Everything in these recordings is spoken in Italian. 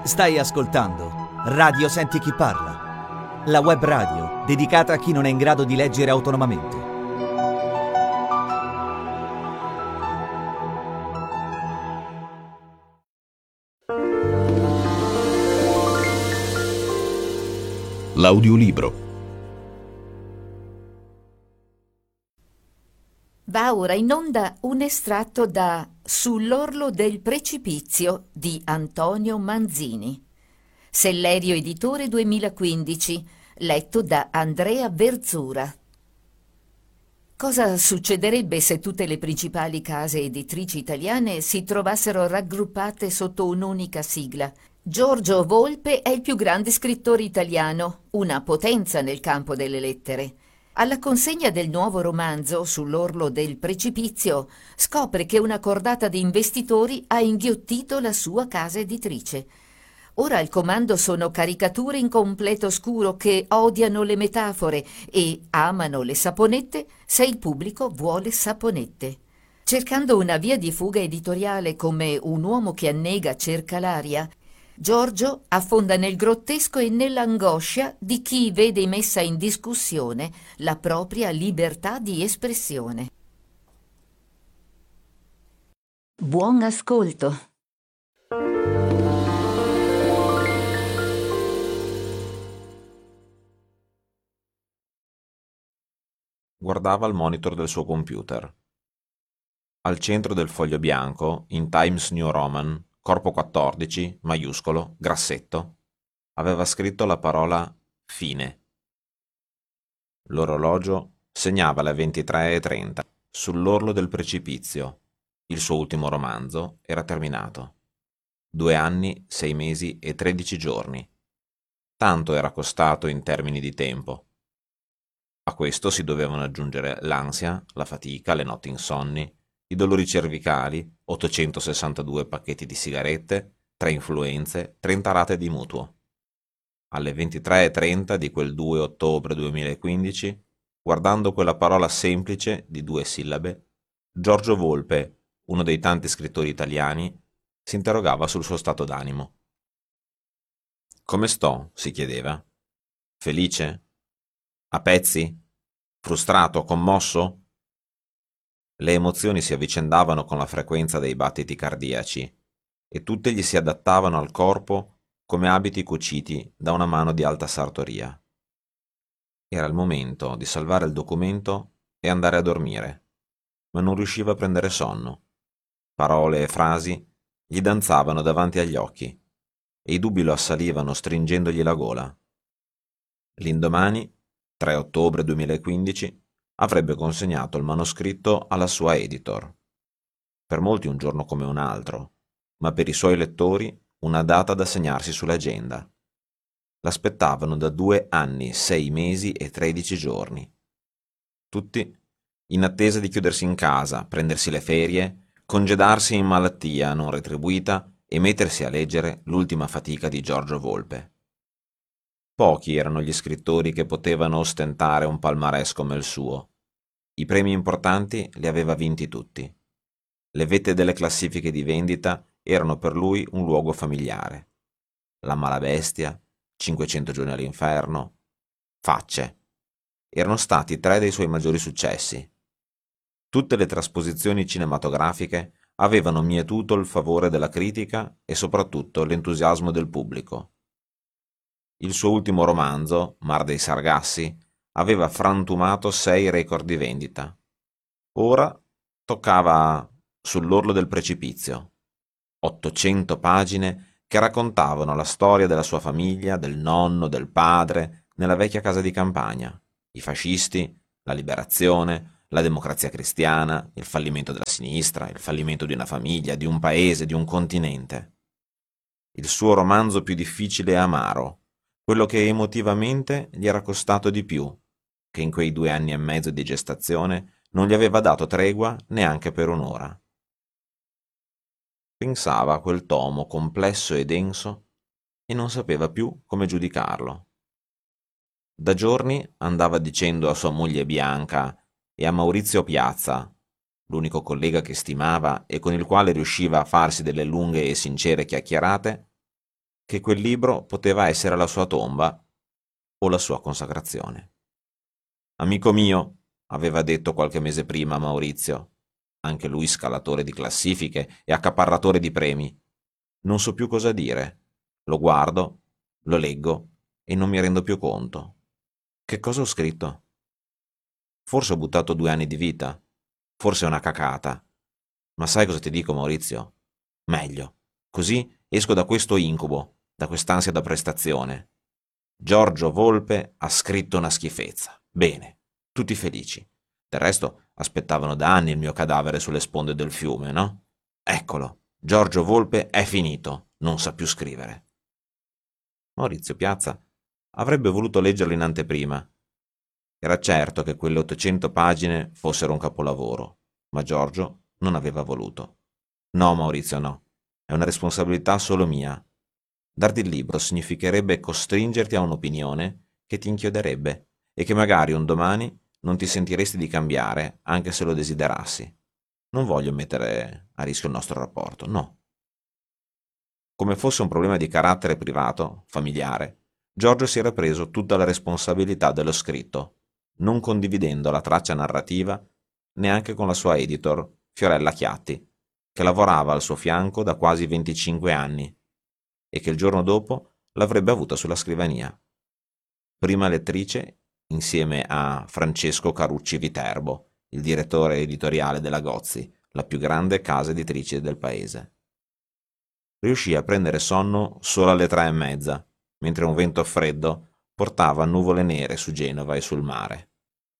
Stai ascoltando Radio Senti Chi Parla, la web radio dedicata a chi non è in grado di leggere autonomamente. L'audiolibro. Va ora in onda un estratto da Sull'orlo del precipizio di Antonio Manzini. Sellerio Editore 2015, letto da Andrea Verzura. Cosa succederebbe se tutte le principali case editrici italiane si trovassero raggruppate sotto un'unica sigla? Giorgio Volpe è il più grande scrittore italiano, una potenza nel campo delle lettere. Alla consegna del nuovo romanzo, Sull'orlo del precipizio, scopre che una cordata di investitori ha inghiottito la sua casa editrice. Ora al comando sono caricature in completo oscuro che odiano le metafore e amano le saponette se il pubblico vuole saponette. Cercando una via di fuga editoriale come un uomo che annega cerca l'aria, Giorgio affonda nel grottesco e nell'angoscia di chi vede messa in discussione la propria libertà di espressione. Buon ascolto. Guardava il monitor del suo computer. Al centro del foglio bianco, in Times New Roman, corpo 14, maiuscolo, grassetto, aveva scritto la parola fine. L'orologio segnava le 23:30. Sull'orlo del precipizio. Il suo ultimo romanzo era terminato. 2 anni, 6 mesi e 13 giorni. Tanto era costato in termini di tempo. A questo si dovevano aggiungere l'ansia, la fatica, le notti insonni, i dolori cervicali, 862 pacchetti di sigarette, 3 influenze, 30 rate di mutuo. Alle 23:30 di quel 2 ottobre 2015, guardando quella parola semplice di 2 sillabe, Giorgio Volpe, uno dei tanti scrittori italiani, si interrogava sul suo stato d'animo. Come sto? Si chiedeva. Felice? A pezzi? Frustrato? Commosso? Le emozioni si avvicendavano con la frequenza dei battiti cardiaci e tutte gli si adattavano al corpo come abiti cuciti da una mano di alta sartoria. Era il momento di salvare il documento e andare a dormire, ma non riusciva a prendere sonno. Parole e frasi gli danzavano davanti agli occhi e i dubbi lo assalivano stringendogli la gola. L'indomani, 3 ottobre 2015, avrebbe consegnato il manoscritto alla sua editor. Per molti un giorno come un altro, ma per i suoi lettori una data da segnarsi sull'agenda. L'aspettavano da 2 anni, 6 mesi e 13 giorni. Tutti in attesa di chiudersi in casa, prendersi le ferie, congedarsi in malattia non retribuita e mettersi a leggere l'ultima fatica di Giorgio Volpe. Pochi erano gli scrittori che potevano ostentare un palmarès come il suo. I premi importanti li aveva vinti tutti. Le vette delle classifiche di vendita erano per lui un luogo familiare. La Malabestia, 500 giorni all'inferno, Facce. Erano stati 3 dei suoi maggiori successi. Tutte le trasposizioni cinematografiche avevano mietuto il favore della critica e soprattutto l'entusiasmo del pubblico. Il suo ultimo romanzo, Mar dei Sargassi, aveva frantumato 6 record di vendita. Ora toccava Sull'orlo del precipizio. 800 pagine che raccontavano la storia della sua famiglia, del nonno, del padre, nella vecchia casa di campagna, i fascisti, la liberazione, la democrazia cristiana, il fallimento della sinistra, il fallimento di una famiglia, di un paese, di un continente. Il suo romanzo più difficile e amaro, quello che emotivamente gli era costato di più, che in quei 2 anni e mezzo di gestazione non gli aveva dato tregua neanche per un'ora. Pensava a quel tomo complesso e denso e non sapeva più come giudicarlo. Da giorni andava dicendo a sua moglie Bianca e a Maurizio Piazza, l'unico collega che stimava e con il quale riusciva a farsi delle lunghe e sincere chiacchierate, che quel libro poteva essere la sua tomba o la sua consacrazione. «Amico mio», aveva detto qualche mese prima a Maurizio, anche lui scalatore di classifiche e accaparratore di premi, «non so più cosa dire. Lo guardo, lo leggo e non mi rendo più conto. Che cosa ho scritto? Forse ho buttato 2 anni di vita, forse è una cacata. Ma sai cosa ti dico, Maurizio? Meglio. Così esco da questo incubo, da quest'ansia da prestazione. Giorgio Volpe ha scritto una schifezza. Bene, tutti felici. Del resto aspettavano da anni il mio cadavere sulle sponde del fiume, no? Eccolo, Giorgio Volpe è finito, non sa più scrivere». Maurizio Piazza avrebbe voluto leggerlo in anteprima. Era certo che quelle 800 pagine fossero un capolavoro, ma Giorgio non aveva voluto. «No, Maurizio, no. È una responsabilità solo mia. Darti il libro significherebbe costringerti a un'opinione che ti inchioderebbe e che magari un domani non ti sentiresti di cambiare anche se lo desiderassi. Non voglio mettere a rischio il nostro rapporto, no». Come fosse un problema di carattere privato, familiare, Giorgio si era preso tutta la responsabilità dello scritto, non condividendo la traccia narrativa neanche con la sua editor, Fiorella Chiatti, che lavorava al suo fianco da quasi 25 anni e che il giorno dopo l'avrebbe avuta sulla scrivania. Prima lettrice insieme a Francesco Carucci Viterbo, il direttore editoriale della Gozzi, la più grande casa editrice del paese. Riuscì a prendere sonno solo alle 3:30, mentre un vento freddo portava nuvole nere su Genova e sul mare.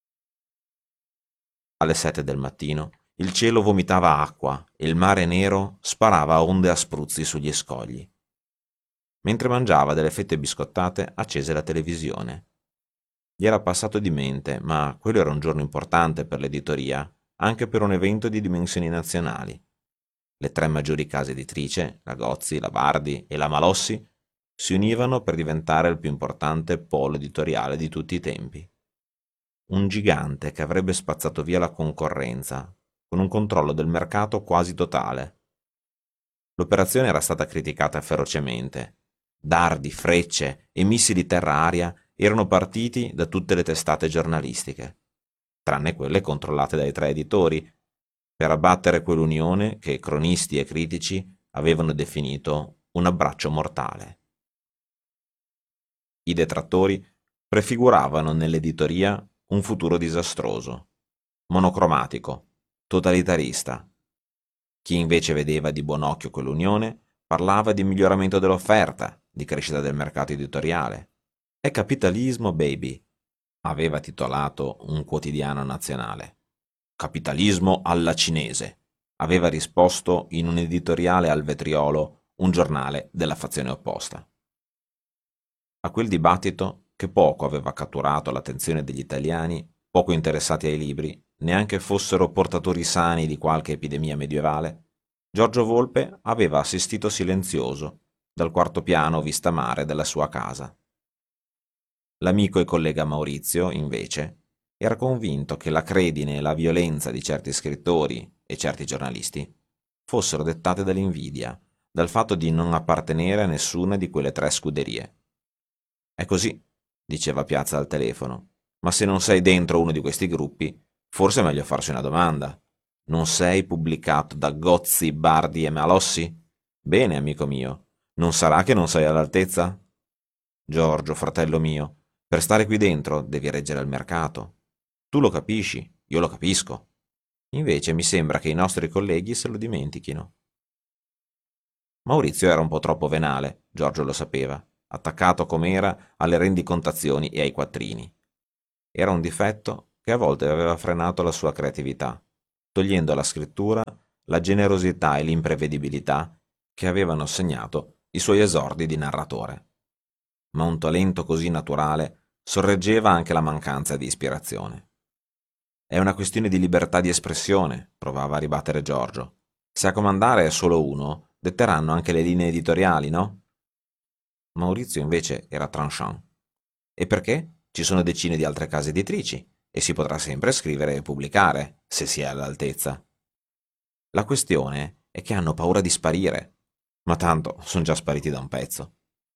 Alle 7 del mattino il cielo vomitava acqua e il mare nero sparava onde a spruzzi sugli scogli. Mentre mangiava delle fette biscottate, accese la televisione. Gli era passato di mente, ma quello era un giorno importante per l'editoria, anche per un evento di dimensioni nazionali. Le 3 maggiori case editrici, la Gozzi, la Bardi e la Malossi, si univano per diventare il più importante polo editoriale di tutti i tempi. Un gigante che avrebbe spazzato via la concorrenza, con un controllo del mercato quasi totale. L'operazione era stata criticata ferocemente. Dardi, frecce e missili terra-aria erano partiti da tutte le testate giornalistiche, tranne quelle controllate dai 3 editori, per abbattere quell'unione che cronisti e critici avevano definito un abbraccio mortale. I detrattori prefiguravano nell'editoria un futuro disastroso, monocromatico, totalitarista. Chi invece vedeva di buon occhio quell'unione parlava di miglioramento dell'offerta, di crescita del mercato editoriale. «È capitalismo, baby», aveva titolato un quotidiano nazionale. «Capitalismo alla cinese», aveva risposto in un editoriale al vetriolo un giornale della fazione opposta. A quel dibattito, che poco aveva catturato l'attenzione degli italiani, poco interessati ai libri, neanche fossero portatori sani di qualche epidemia medievale, Giorgio Volpe aveva assistito silenzioso dal quarto piano vista mare della sua casa. L'amico e collega Maurizio, invece, era convinto che la credine e la violenza di certi scrittori e certi giornalisti fossero dettate dall'invidia, dal fatto di non appartenere a nessuna di quelle 3 scuderie. «È così», diceva Piazza al telefono, «ma se non sei dentro uno di questi gruppi, forse è meglio farsi una domanda. Non sei pubblicato da Gozzi, Bardi e Malossi? Bene, amico mio, non sarà che non sei all'altezza? Giorgio, fratello mio, per stare qui dentro devi reggere il mercato. Tu lo capisci, io lo capisco. Invece mi sembra che i nostri colleghi se lo dimentichino». Maurizio era un po' troppo venale, Giorgio lo sapeva, attaccato com'era alle rendicontazioni e ai quattrini. Era un difetto che a volte aveva frenato la sua creatività, togliendo alla scrittura la generosità e l'imprevedibilità che avevano segnato i suoi esordi di narratore. Ma un talento così naturale sorreggeva anche la mancanza di ispirazione. «È una questione di libertà di espressione», provava a ribattere Giorgio. «Se a comandare è solo uno, detteranno anche le linee editoriali, no?» Maurizio invece era tranchant. «E perché? Ci sono decine di altre case editrici e si potrà sempre scrivere e pubblicare, se si è all'altezza. La questione è che hanno paura di sparire, ma tanto sono già spariti da un pezzo.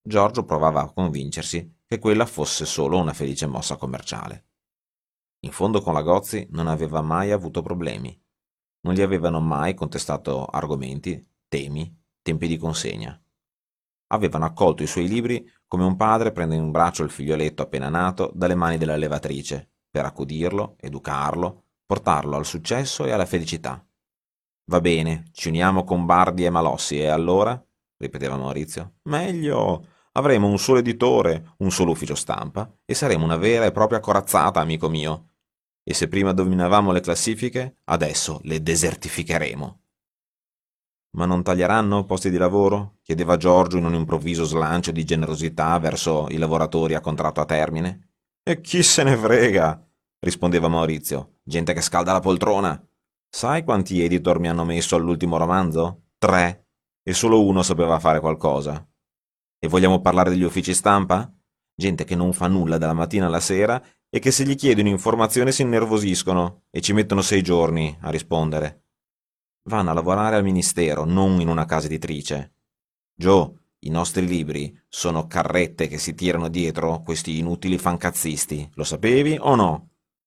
Giorgio provava a convincersi che quella fosse solo una felice mossa commerciale. In fondo con la Gozzi non aveva mai avuto problemi. Non gli avevano mai contestato argomenti, temi, tempi di consegna. Avevano accolto i suoi libri come un padre prende in braccio il figlioletto appena nato dalle mani della levatrice, per accudirlo, educarlo, portarlo al successo e alla felicità. Va bene, ci uniamo con Bardi e Malossi, e allora? Ripeteva Maurizio. Meglio! Avremo un solo editore, un solo ufficio stampa, e saremo una vera e propria corazzata, amico mio. E se prima dominavamo le classifiche, adesso le desertificheremo. Ma non taglieranno posti di lavoro? Chiedeva Giorgio in un improvviso slancio di generosità verso i lavoratori a contratto a termine. E chi se ne frega? Rispondeva Maurizio. Gente che scalda la poltrona. Sai quanti editor mi hanno messo all'ultimo romanzo? 3. E solo uno sapeva fare qualcosa. E vogliamo parlare degli uffici stampa? Gente che non fa nulla dalla mattina alla sera e che se gli chiedono informazioni si innervosiscono e ci mettono 6 giorni a rispondere. Vanno a lavorare al ministero, non in una casa editrice. Joe, i nostri libri sono carrette che si tirano dietro questi inutili fancazzisti. Lo sapevi o no?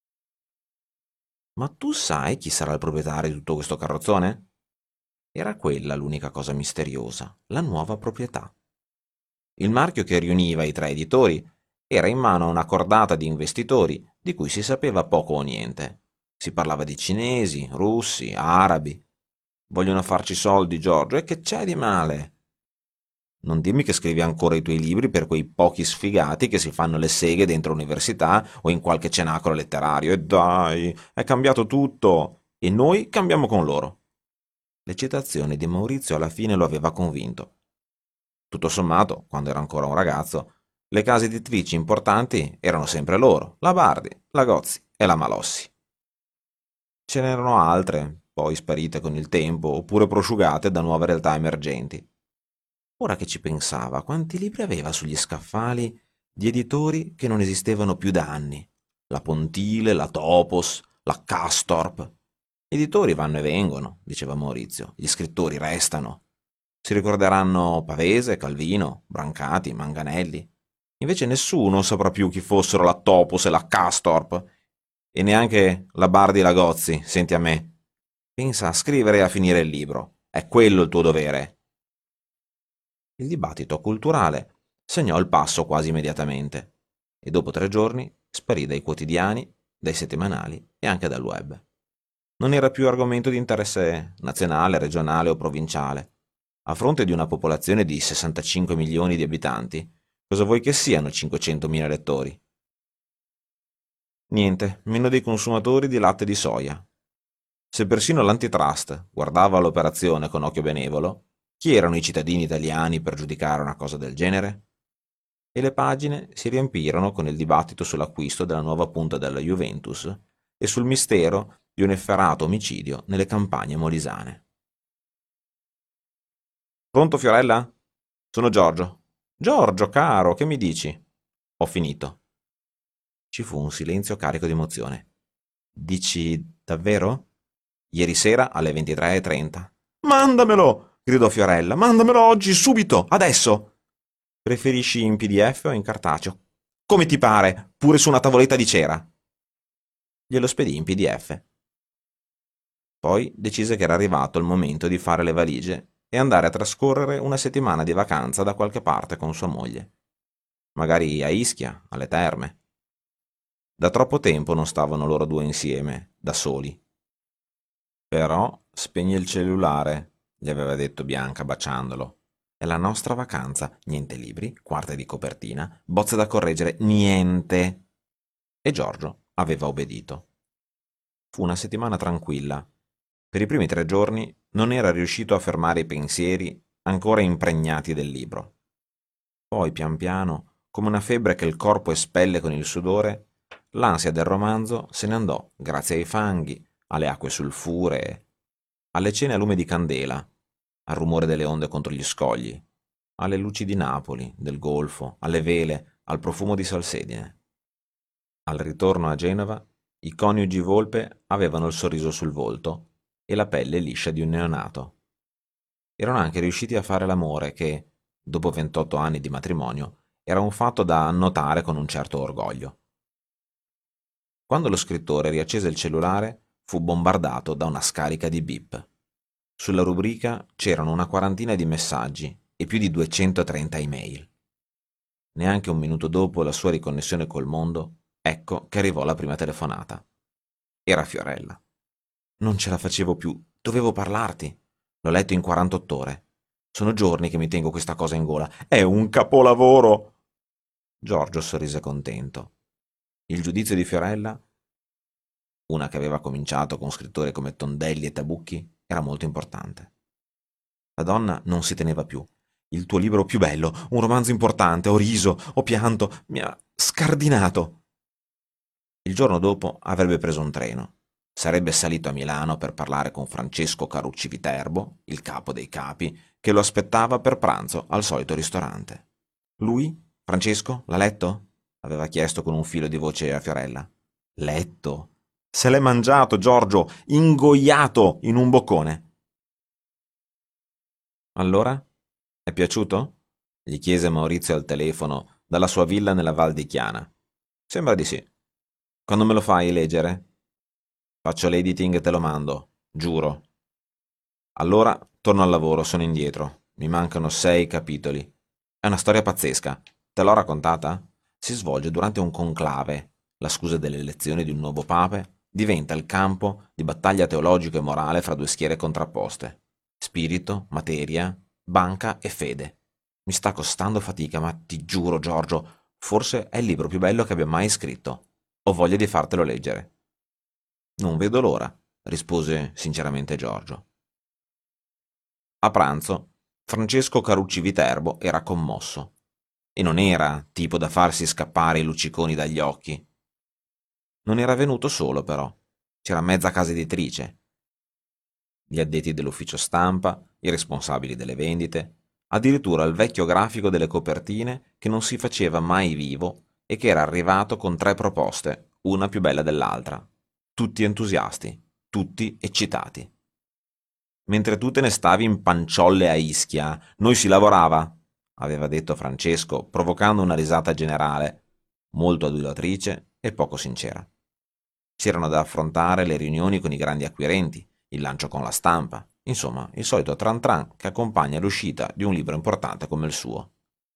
Ma tu sai chi sarà il proprietario di tutto questo carrozzone? Era quella l'unica cosa misteriosa, la nuova proprietà. Il marchio che riuniva i 3 editori era in mano a una cordata di investitori di cui si sapeva poco o niente. Si parlava di cinesi, russi, arabi. Vogliono farci soldi, Giorgio, e che c'è di male? Non dimmi che scrivi ancora i tuoi libri per quei pochi sfigati che si fanno le seghe dentro l'università o in qualche cenacolo letterario. E dai, è cambiato tutto. E noi cambiamo con loro. L'eccitazione di Maurizio alla fine lo aveva convinto. Tutto sommato, quando era ancora un ragazzo, le case editrici importanti erano sempre loro, la Bardi, la Gozzi e la Malossi. Ce n'erano altre, poi sparite con il tempo, oppure prosciugate da nuove realtà emergenti. Ora che ci pensava, quanti libri aveva sugli scaffali di editori che non esistevano più da anni? La Pontile, la Topos, la Castorp. Editori vanno e vengono, diceva Maurizio, gli scrittori restano. Si ricorderanno Pavese, Calvino, Brancati, Manganelli. Invece nessuno saprà più chi fossero la Topos e la Castorp, e neanche la Bardi e la Gozzi, senti a me. Pensa a scrivere e a finire il libro. È quello il tuo dovere. Il dibattito culturale segnò il passo quasi immediatamente e dopo 3 giorni sparì dai quotidiani, dai settimanali e anche dal web. Non era più argomento di interesse nazionale, regionale o provinciale. A fronte di una popolazione di 65 milioni di abitanti, cosa vuoi che siano 500.000 lettori? Niente, meno dei consumatori di latte di soia. Se persino l'antitrust guardava l'operazione con occhio benevolo, chi erano i cittadini italiani per giudicare una cosa del genere? E le pagine si riempirono con il dibattito sull'acquisto della nuova punta della Juventus e sul mistero di un efferato omicidio nelle campagne molisane. Pronto, Fiorella? Sono Giorgio. Giorgio, caro, che mi dici? Ho finito. Ci fu un silenzio carico di emozione. Dici davvero? Ieri sera alle 23:30. Mandamelo! Gridò Fiorella. Mandamelo oggi, subito, adesso! Preferisci in PDF o in cartaceo? Come ti pare, pure su una tavoletta di cera. Glielo spedì in PDF. Poi decise che era arrivato il momento di fare le valigie e andare a trascorrere una settimana di vacanza da qualche parte con sua moglie. Magari a Ischia, alle terme. Da troppo tempo non stavano loro due insieme, da soli. Però spegni il cellulare, gli aveva detto Bianca baciandolo. È la nostra vacanza, niente libri, quarte di copertina, bozze da correggere, niente. E Giorgio aveva obbedito. Fu una settimana tranquilla. Per i primi 3 giorni non era riuscito a fermare i pensieri ancora impregnati del libro. Poi, pian piano, come una febbre che il corpo espelle con il sudore, l'ansia del romanzo se ne andò grazie ai fanghi, alle acque sulfuree, alle cene a lume di candela, al rumore delle onde contro gli scogli, alle luci di Napoli, del golfo, alle vele, al profumo di salsedine. Al ritorno a Genova, i coniugi Volpe avevano il sorriso sul volto e la pelle liscia di un neonato. Erano anche riusciti a fare l'amore che, dopo 28 anni di matrimonio, era un fatto da annotare con un certo orgoglio. Quando lo scrittore riaccese il cellulare, fu bombardato da una scarica di bip. Sulla rubrica c'erano una quarantina di messaggi e più di 230 email. Neanche un minuto dopo la sua riconnessione col mondo, ecco che arrivò la prima telefonata. Era Fiorella. Non ce la facevo più, dovevo parlarti. L'ho letto in 48 ore. Sono giorni che mi tengo questa cosa in gola. È un capolavoro! Giorgio sorrise contento. Il giudizio di Fiorella, una che aveva cominciato con scrittori come Tondelli e Tabucchi, era molto importante. La donna non si teneva più. Il tuo libro più bello, un romanzo importante, ho riso, ho pianto, mi ha scardinato. Il giorno dopo avrebbe preso un treno. Sarebbe salito a Milano per parlare con Francesco Carucci Viterbo, il capo dei capi, che lo aspettava per pranzo al solito ristorante. Lui? Francesco? L'ha letto? Aveva chiesto con un filo di voce a Fiorella. Letto? Se l'è mangiato, Giorgio, ingoiato in un boccone. Allora? È piaciuto? Gli chiese Maurizio al telefono dalla sua villa nella Val di Chiana. Sembra di sì. Quando me lo fai leggere? Faccio l'editing e te lo mando, giuro. Allora torno al lavoro, sono indietro. Mi mancano 6 capitoli. È una storia pazzesca. Te l'ho raccontata? Si svolge durante un conclave. La scusa delle elezioni di un nuovo pape diventa il campo di battaglia teologico e morale fra due schiere contrapposte. Spirito, materia, banca e fede. Mi sta costando fatica, ma ti giuro, Giorgio, forse è il libro più bello che abbia mai scritto. Ho voglia di fartelo leggere. Non vedo l'ora, rispose sinceramente Giorgio. A pranzo, Francesco Carucci Viterbo era commosso. E non era tipo da farsi scappare i lucciconi dagli occhi. Non era venuto solo, però. C'era mezza casa editrice. Gli addetti dell'ufficio stampa, i responsabili delle vendite, addirittura il vecchio grafico delle copertine che non si faceva mai vivo e che era arrivato con 3 proposte, una più bella dell'altra. Tutti entusiasti, tutti eccitati. Mentre tu te ne stavi in panciolle a Ischia, noi si lavorava, aveva detto Francesco, provocando una risata generale, molto adulatrice e poco sincera. C'erano da affrontare le riunioni con i grandi acquirenti, il lancio con la stampa, insomma, il solito tran tran che accompagna l'uscita di un libro importante come il suo.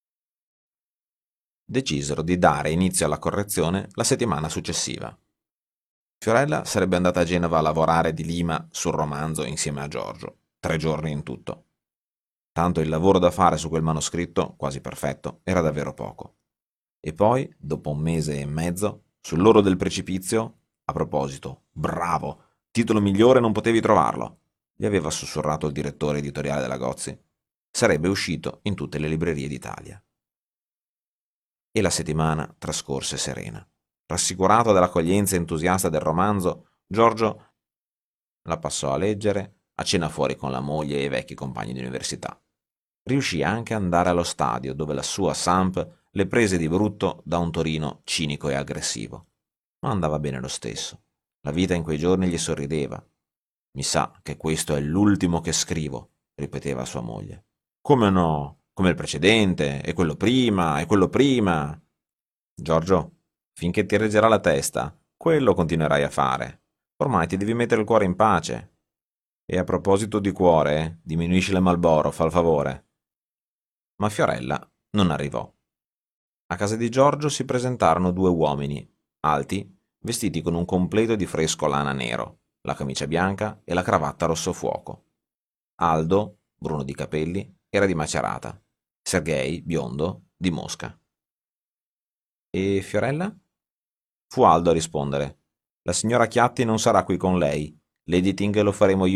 Decisero di dare inizio alla correzione la settimana successiva. Fiorella sarebbe andata a Genova a lavorare di lima sul romanzo insieme a Giorgio, 3 giorni in tutto. Tanto il lavoro da fare su quel manoscritto, quasi perfetto, era davvero poco. E poi, dopo 1 mese e mezzo, sull'orlo del precipizio, a proposito, bravo, titolo migliore non potevi trovarlo, gli aveva sussurrato il direttore editoriale della Gozzi, sarebbe uscito in tutte le librerie d'Italia. E la settimana trascorse serena. Rassicurato dall'accoglienza entusiasta del romanzo, Giorgio la passò a leggere a cena fuori con la moglie e i vecchi compagni di università. Riuscì anche ad andare allo stadio, dove la sua Samp le prese di brutto da un Torino cinico e aggressivo. Ma andava bene lo stesso. La vita in quei giorni gli sorrideva. Mi sa che questo è l'ultimo che scrivo, ripeteva sua moglie. Come no? Come il precedente, e quello prima, e quello prima. Giorgio, finché ti reggerà la testa, quello continuerai a fare. Ormai ti devi mettere il cuore in pace. E a proposito di cuore, diminuisci le Marlboro, fa il favore. Ma Fiorella non arrivò. A casa di Giorgio si presentarono 2 uomini, alti, vestiti con un completo di fresco lana nero, la camicia bianca e la cravatta rosso fuoco. Aldo, bruno di capelli, era di Macerata. Sergei, biondo, di Mosca. E Fiorella? Fu Aldo a rispondere. La signora Chiatti non sarà qui con lei. L'editing lo faremo io